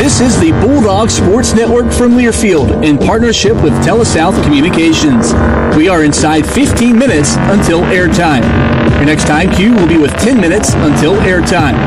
This is the Bulldog Sports Network from Learfield in partnership with TeleSouth Communications. We are inside 15 minutes until airtime. Your next time cue will be with 10 minutes until airtime.